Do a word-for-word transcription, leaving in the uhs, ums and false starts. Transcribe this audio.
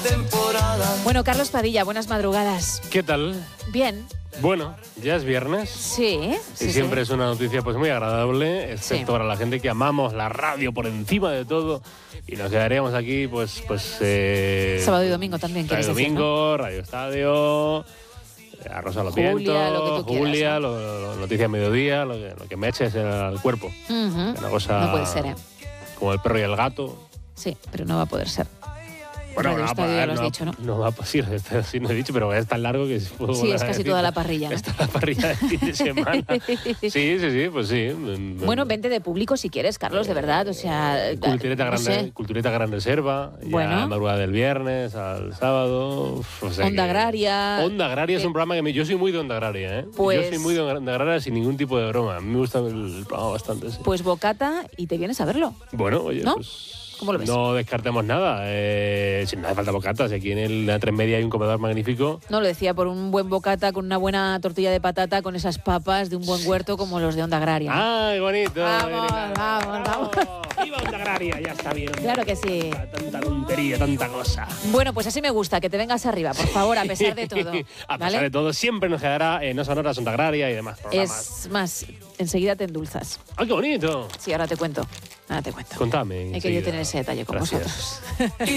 temporada. Bueno, Carlos Padilla, buenas madrugadas. ¿Qué tal? Bien. Bueno, ya es viernes. Sí. sí y siempre sí. es una noticia pues muy agradable, excepto Sí. para la gente que amamos la radio por encima de todo y nos quedaríamos aquí pues... pues eh, Sábado y domingo también, Sábado y quieres decir, domingo, ¿no? Radio Estadio, a Rosa los Julia, Vientos, lo que tú quieras, Julia, ¿no? lo, lo, Noticias Mediodía, lo que, lo que me eches al cuerpo. Uh-huh. Una cosa No puede ser, ¿eh? como el perro y el gato. Sí, pero no va a poder ser. Bueno, Radio no, Estadio, va- ya lo has no, dicho, ¿no? No va a sí, sí, no he dicho, pero es tan largo que puedo Sí, volver es a casi decir. toda la parrilla, ¿no? Está la parrilla de fin de semana. Sí, sí, sí, pues sí. Bueno, vente de público si quieres, Carlos, de verdad. O sea, Cultureta, no gran, sé. Cultureta Gran Reserva, ya Bueno. a madrugada del viernes, al sábado. uf, o sea Onda que- Agraria. Onda Agraria es un programa que me, yo soy muy de Onda Agraria, ¿eh? Pues- Yo soy muy de Onda Agraria sin ningún tipo de broma. A mí me gusta el, el programa bastante. Sí. Pues bocata y te vienes a verlo. Bueno, oye, ¿No? pues... ¿Cómo lo ves? No descartemos nada. Eh, si no hace falta bocatas, aquí en el A tres Media hay un comedor magnífico. No, lo decía por un buen bocata con una buena tortilla de patata con esas papas de un buen huerto como los de Onda Agraria. ¡Ay, bonito! Vamos, Irene! vamos, vamos. ¡Viva Onda Agraria! Ya está bien. Claro que sí. Tanta tontería, tanta cosa. Bueno, pues así me gusta, que te vengas arriba, por favor, a pesar de todo. A pesar ¿vale? de todo, siempre nos quedará en No Sonoras, Onda Agraria y demás programas. Es más, enseguida te endulzas. ¡Ay, qué bonito! Sí, ahora te cuento. Ahora te cuento. Contame. He querido enseguida. tener ese detalle con Gracias. vosotros.